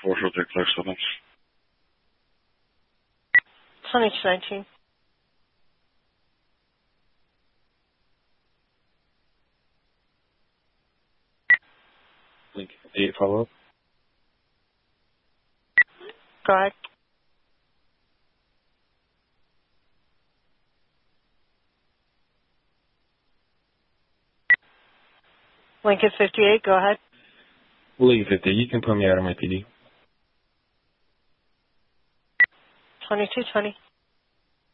443 Clark Simmons. 2219. Lincoln 58, follow up. Go ahead. Lincoln 58, go ahead. Lincoln 50, you can put me out of my PD. 2220.